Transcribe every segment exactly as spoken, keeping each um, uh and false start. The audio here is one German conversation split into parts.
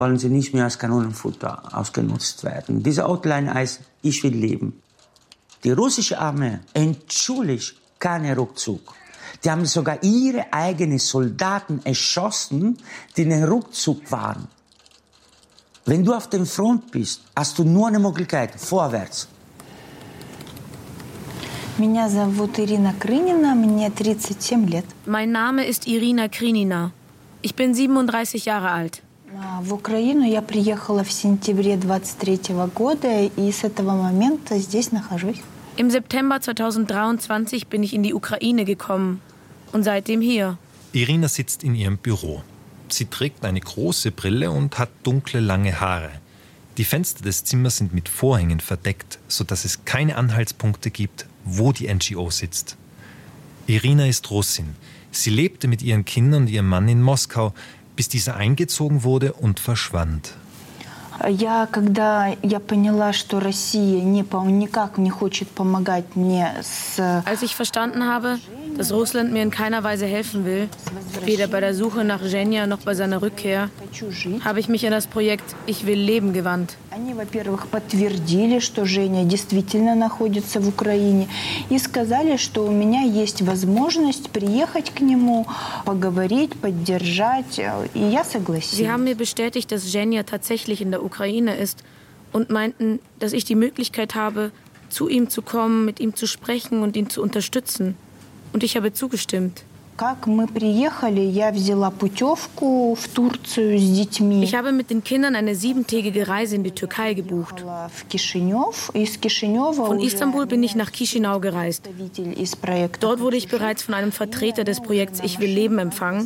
wollen sie nicht mehr als Kanonenfutter ausgenutzt werden. Diese Outline heißt, ich will leben. Die russische Armee entschuldigt keinen Rückzug. Die haben sogar ihre eigenen Soldaten erschossen, die in den Rückzug waren. Wenn du auf der Front bist, hast du nur eine Möglichkeit, vorwärts. Меня зовут Ирина Крынина, мне тридцать семь лет. Mein Name ist Irina Krynina. Ich bin siebenunddreißig Jahre alt. В Украину я приехала в сентябре двадцать третьего года и с этого момента здесь нахожусь. Im September zweitausenddreiundzwanzig bin ich in die Ukraine gekommen und seitdem hier. Irina sitzt in ihrem Büro. Sie trägt eine große Brille und hat dunkle, lange Haare. Die Fenster des Zimmers sind mit Vorhängen verdeckt, sodass es keine Anhaltspunkte gibt, wo die N G O sitzt. Irina ist Russin. Sie lebte mit ihren Kindern und ihrem Mann in Moskau, bis dieser eingezogen wurde und verschwand. Я, когда я поняла, что Россия не, никак не хочет помогать мне с... Als ich verstanden habe, dass Russland mir in keiner Weise helfen will, weder bei der Suche nach Zhenya noch bei seiner Rückkehr, habe ich mich an das Projekt Ich will leben gewandt. Они, во-первых, подтвердили, что Женя действительно находится в Украине, и сказали, что у меня есть возможность приехать к нему, поговорить, поддержать, и я согласилась. Sie haben mir bestätigt, dass Zhenya tatsächlich in der Ukraine ist und meinten, dass ich die Möglichkeit habe, zu ihm zu kommen, mit ihm zu sprechen und ihn zu unterstützen. Und ich habe zugestimmt. Как мы приехали, я взяла путевку в Турцию с детьми. Ich habe mit den Kindern eine siebentägige Reise in die Türkei gebucht. В Кишинев, из Кишинева Von Istanbul bin ich nach Chișinău gereist. Dort wurde ich bereits von einem Vertreter des Projekts Ich will leben empfangen.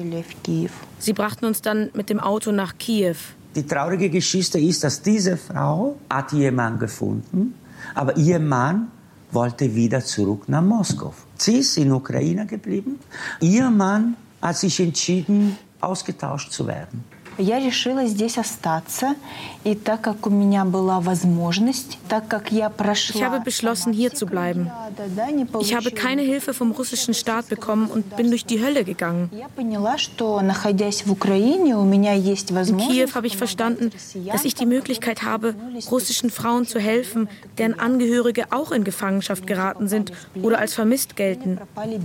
Sie brachten uns dann mit dem Auto nach Kiew. Die traurige Geschichte ist, dass diese Frau hat ihren Mann gefunden, aber ihr Mann wollte wieder zurück nach Moskau. Sie ist in der Ukraine geblieben. Ihr Mann hat sich entschieden, ausgetauscht zu werden. Я решила здесь остаться, и так как у меня была возможность, так как я прошла... Ich habe beschlossen, hier zu bleiben. Ich habe keine Hilfe vom russischen Staat bekommen und bin durch die Hölle gegangen. Я поняла, что, находясь в Украине, у меня есть возможность... In Kiew habe ich verstanden, dass ich die Möglichkeit habe, russischen Frauen zu helfen, deren Angehörige auch in Gefangenschaft geraten sind oder als vermisst gelten.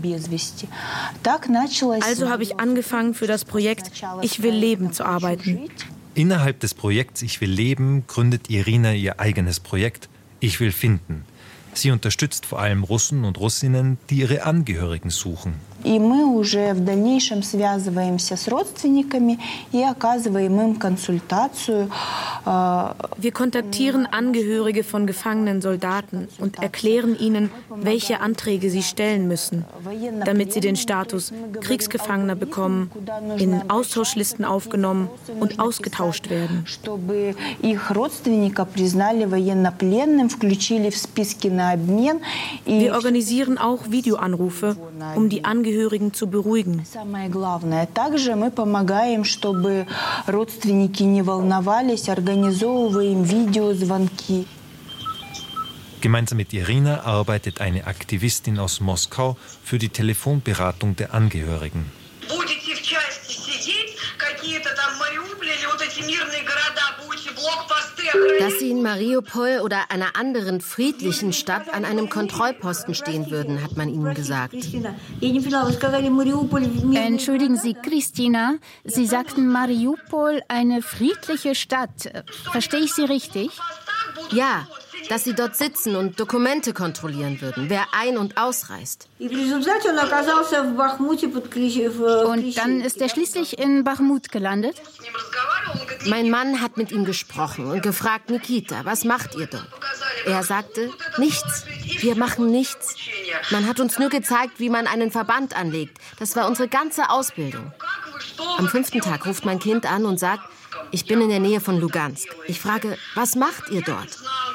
Also habe ich angefangen, für das Projekt Ich will leben zu arbeiten. Innerhalb des Projekts Ich will leben gründet Irina ihr eigenes Projekt Ich will finden. Sie unterstützt vor allem Russen und Russinnen, die ihre Angehörigen suchen. И мы уже в дальнейшем связываемся с родственниками и оказываем им консультацию. Wir kontaktieren Angehörige von gefangenen Soldaten und erklären ihnen, welche Anträge sie stellen müssen, damit sie den Status Kriegsgefangener bekommen, in Austauschlisten aufgenommen und ausgetauscht werden. Чтобы их родственника признали военнопленным, включили в списки на обмен. Wir organisieren auch Videoanrufe, um die Angehörigen Angehörigen zu beruhigen. Самое главное, также мы помогаем, чтобы родственники не волновались, организовываем видеозвонки. Gemeinsam mit Irina arbeitet eine Aktivistin aus Moskau für die Telefonberatung der Angehörigen. Будете в части сидеть, какие-то там Мариуполь или вот эти мирные города, будете блокпосты охранять. Dass sie in Mariupol oder einer anderen friedlichen Stadt an einem Kontrollposten stehen würden, hat man ihnen gesagt. Entschuldigen Sie, Christina, Sie sagten Mariupol eine friedliche Stadt. Verstehe ich Sie richtig? Ja, dass sie dort sitzen und Dokumente kontrollieren würden, wer ein- und ausreist. Und dann ist er schließlich in Bachmut gelandet? Mein Mann hat mit ihm gesprochen und gefragt, Nikita, was macht ihr dort? Er sagte, nichts. Wir machen nichts. Man hat uns nur gezeigt, wie man einen Verband anlegt. Das war unsere ganze Ausbildung. Am fünften Tag ruft mein Kind an und sagt, ich bin in der Nähe von Lugansk. Ich frage, was macht ihr dort?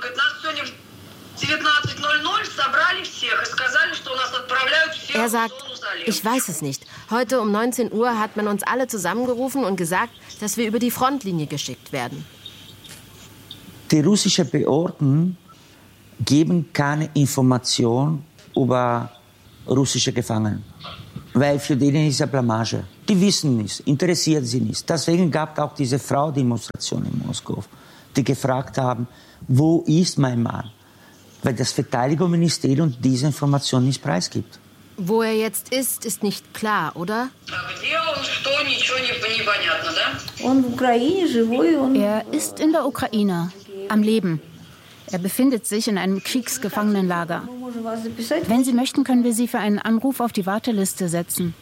Er sagt, ich weiß es nicht. Heute um neunzehn Uhr hat man uns alle zusammengerufen und gesagt, dass wir über die Frontlinie geschickt werden. Die russischen Behörden geben keine Information über russische Gefangene. Weil für denen ist ja Blamage. Die wissen nichts, interessiert sie nicht. Deswegen gab es auch diese Frau-Demonstration in Moskau, die gefragt haben, wo ist mein Mann? Weil das Verteidigungsministerium diese Information nicht preisgibt. Wo er jetzt ist, ist nicht klar, oder? Er ist in der Ukraine, am Leben. Er befindet sich in einem Kriegsgefangenenlager. Wenn Sie möchten, können wir Sie für einen Anruf auf die Warteliste setzen.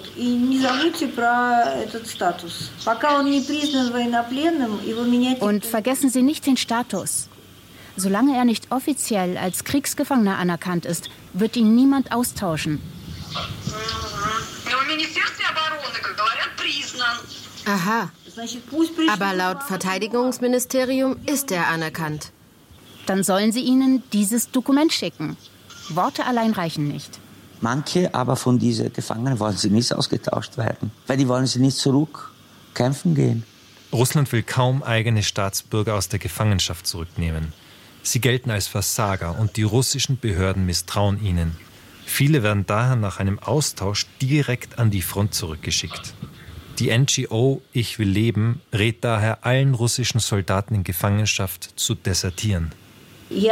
Und vergessen Sie nicht den Status. Solange er nicht offiziell als Kriegsgefangener anerkannt ist, wird ihn niemand austauschen. Aha. Aber laut Verteidigungsministerium ist er anerkannt. Dann sollen Sie ihnen dieses Dokument schicken. Worte allein reichen nicht. Manche aber von diesen Gefangenen wollen sie nicht ausgetauscht werden, weil die wollen sie nicht zurück kämpfen gehen. Russland will kaum eigene Staatsbürger aus der Gefangenschaft zurücknehmen. Sie gelten als Versager und die russischen Behörden misstrauen ihnen. Viele werden daher nach einem Austausch direkt an die Front zurückgeschickt. Die N G O Ich will leben rät daher allen russischen Soldaten in Gefangenschaft zu desertieren. Ich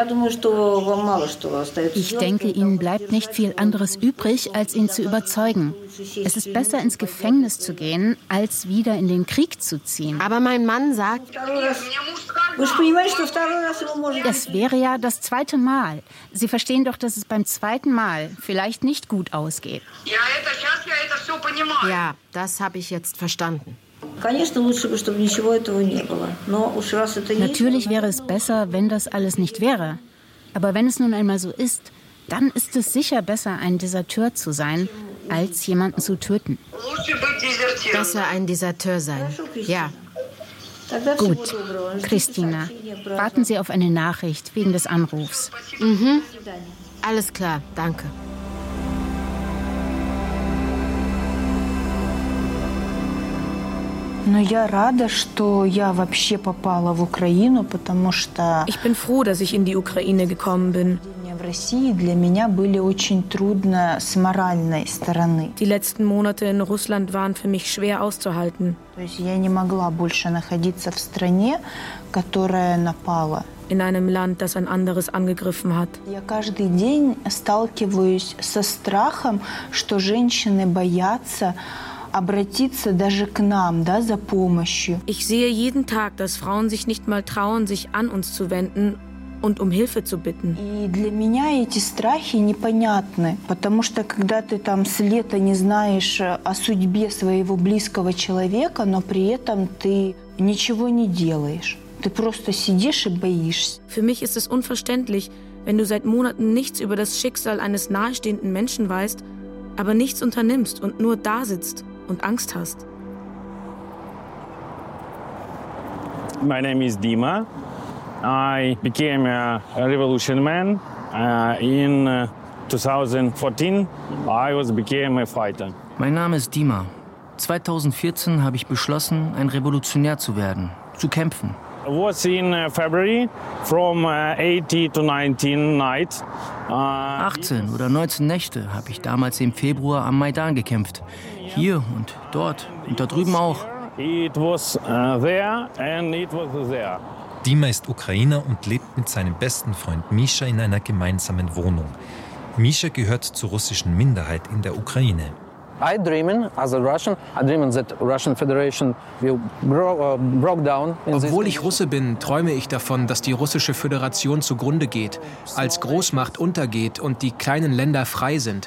denke, Ihnen bleibt nicht viel anderes übrig, als ihn zu überzeugen. Es ist besser, ins Gefängnis zu gehen, als wieder in den Krieg zu ziehen. Aber mein Mann sagt, es wäre ja das zweite Mal. Sie verstehen doch, dass es beim zweiten Mal vielleicht nicht gut ausgeht. Ja, das habe ich jetzt verstanden. Natürlich wäre es besser, wenn das alles nicht wäre. Aber wenn es nun einmal so ist, dann ist es sicher besser, ein Deserteur zu sein, als jemanden zu töten. Besser ein Deserteur sein, ja. Gut, Christina, warten Sie auf eine Nachricht wegen des Anrufs. Mhm. Alles klar, danke. Ich bin froh, dass ich in die Ukraine gekommen bin. Die letzten Monate in Russland waren für mich schwer auszuhalten. In einem Land, das ein anderes angegriffen hat. Ich sehe jeden Tag, dass Frauen sich nicht mal trauen, sich an uns zu wenden und um Hilfe zu bitten. Для меня эти страхи непонятны, потому что когда ты там с лета не знаешь о судьбе своего близкого человека, но при этом ты ничего не делаешь. Ты просто сидишь и боишься. Für mich ist es unverständlich, wenn du seit Monaten nichts über das Schicksal eines nahestehenden Menschen weißt, aber nichts unternimmst und nur da sitzt und Angst hast. My name is Dima. I became a revolution man uh, in uh, twenty fourteen. I was became a fighter. Mein Name ist Dima. zweitausendvierzehn habe ich beschlossen, ein Revolutionär zu werden, zu kämpfen. I was in uh, February from uh, eighteen to nineteen nights. Uh, achtzehn oder neunzehn Nächte habe ich damals im Februar am Maidan gekämpft. Hier und dort und da drüben auch. It was uh, there and it was there. Dima ist Ukrainer und lebt mit seinem besten Freund Misha in einer gemeinsamen Wohnung. Misha gehört zur russischen Minderheit in der Ukraine. I dream as a Russian, I dream that Russian Federation will grow, uh, broke down. Obwohl ich Russe bin, träume ich davon, dass die russische Föderation zugrunde geht, als Großmacht untergeht und die kleinen Länder frei sind.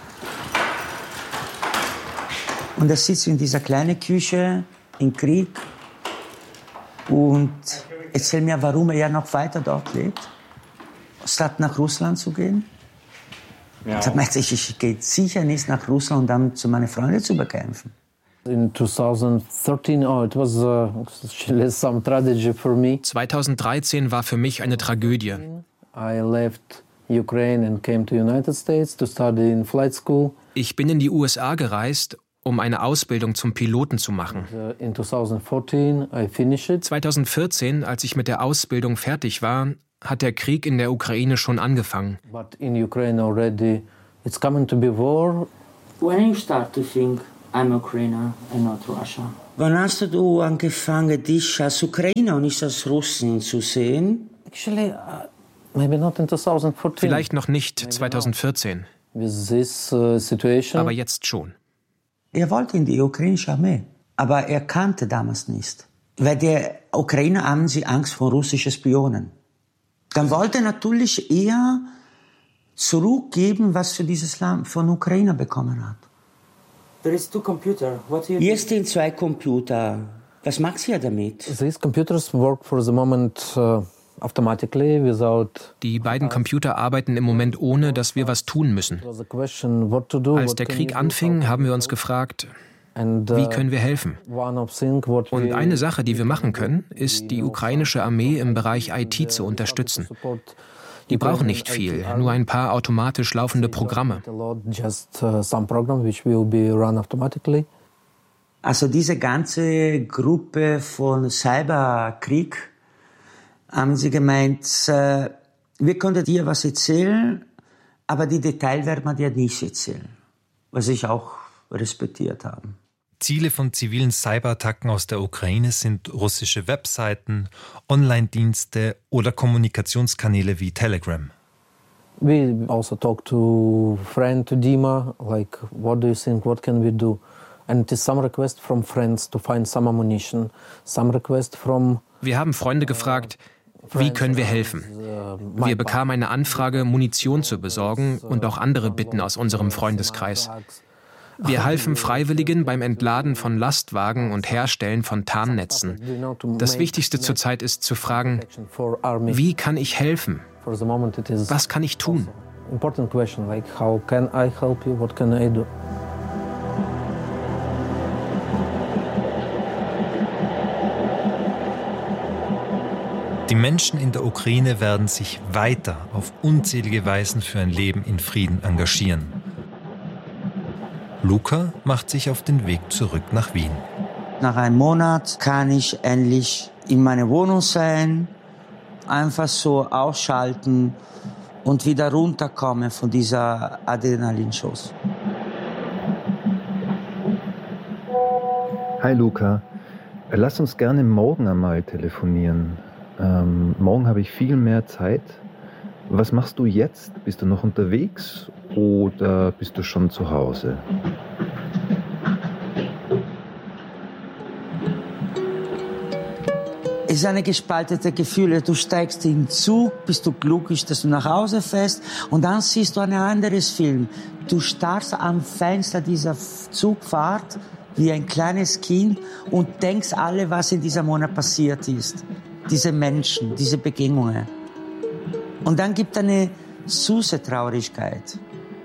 Und er sitzt in dieser kleinen Küche im Krieg und erzählt mir, warum er ja noch weiter dort lebt, statt nach Russland zu gehen. Ja. Ich, ich gehe sicher nicht nach Russland, um dann zu meinen Freunden zu bekämpfen. In twenty thirteen, oh, it was uh, some tragedy for me. zweitausenddreizehn war für mich eine Tragödie. I left Ukraine and came to United States to study in flight school. Ich bin in die U S A gereist, um eine Ausbildung zum Piloten zu machen. In twenty fourteen, I finished it. zweitausendvierzehn, als ich mit der Ausbildung fertig war, hat der Krieg in der Ukraine schon angefangen. But in Ukraine already, it's coming to be war. When you start to think I'm Ukrainer and not Russia? Wann hast du angefangen, dich als Ukrainer und nicht als Russin zu sehen? Actually, uh, maybe not in twenty fourteen. Vielleicht noch nicht zweitausendvierzehn. With this uh, situation. Aber jetzt schon. Er wollte in die ukrainische Armee, aber er kannte damals nicht. Weil der Ukrainer haben sie Angst vor russischen Spionen. Dann wollte er natürlich eher zurückgeben, was für dieses Land von Ukraine bekommen hat. There is two computer. What you Hier stehen zwei Computer. Was macht ihr damit? These computers work for the moment uh, automatically without. Die beiden Computer arbeiten im Moment ohne, dass wir was tun müssen. Als der Krieg anfing, haben wir uns gefragt, wie können wir helfen? Und eine Sache, die wir machen können, ist, die ukrainische Armee im Bereich I T zu unterstützen. Die brauchen nicht viel, nur ein paar automatisch laufende Programme. Also diese ganze Gruppe von Cyberkrieg, haben sie gemeint, äh, wir können dir was erzählen, aber die Details werden wir dir nicht erzählen. Was ich auch respektiert habe. Ziele von zivilen Cyberattacken aus der Ukraine sind russische Webseiten, Online-Dienste oder Kommunikationskanäle wie Telegram. We also talk to friend Dima, like, what do you think, what can we do? And it is some request from friends to find some ammunition, some request from. Wir haben Freunde gefragt, wie können wir helfen? Wir bekamen eine Anfrage, Munition zu besorgen und auch andere Bitten aus unserem Freundeskreis. Wir halfen Freiwilligen beim Entladen von Lastwagen und Herstellen von Tarnnetzen. Das Wichtigste zurzeit ist zu fragen, wie kann ich helfen? Was kann ich tun? Die Menschen in der Ukraine werden sich weiter auf unzählige Weisen für ein Leben in Frieden engagieren. Luca macht sich auf den Weg zurück nach Wien. Nach einem Monat kann ich endlich in meiner Wohnung sein, einfach so ausschalten und wieder runterkommen von dieser Adrenalinschuss. Hi Luca, lass uns gerne morgen einmal telefonieren. Ähm, morgen habe ich viel mehr Zeit. Was machst du jetzt? Bist du noch unterwegs oder bist du schon zu Hause? Es ist eine gespaltete Gefühle. Du steigst in den Zug, bist du glücklich, dass du nach Hause fährst und dann siehst du ein anderes Film. Du starrst am Fenster dieser Zugfahrt wie ein kleines Kind und denkst alle, was in diesem Monat passiert ist. Diese Menschen, diese Begegnungen. Und dann gibt es eine süße Traurigkeit.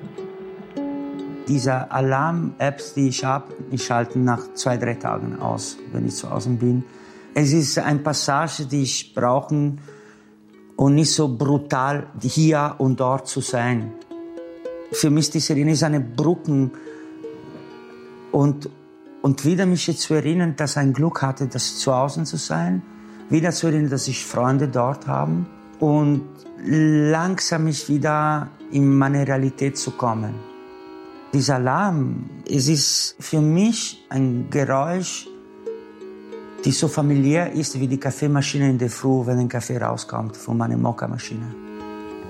Diese Alarm-Apps, die ich habe, ich schalte nach zwei, drei Tagen aus, wenn ich zu Hause bin. Es ist eine Passage, die ich brauche, um nicht so brutal hier und dort zu sein. Für mich ist die Serie eine Brücke und, und wieder mich jetzt zu erinnern, dass ich ein Glück hatte, dass zu Hause zu sein. Wieder zu erinnern, dass ich Freunde dort habe und langsam mich wieder in meine Realität zu kommen. Dieser Alarm, es ist für mich ein Geräusch, die so familiär ist wie die Kaffeemaschine in der Früh, wenn ein Kaffee rauskommt von meiner Mokka-Maschine.